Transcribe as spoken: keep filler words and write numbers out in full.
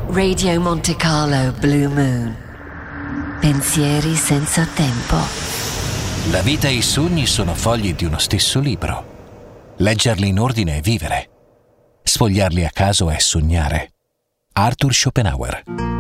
Radio Monte Carlo Blue Moon. Pensieri senza tempo. La vita e i sogni sono fogli di uno stesso libro. Leggerli in ordine è vivere. Sfogliarli a caso è sognare. Arthur Schopenhauer.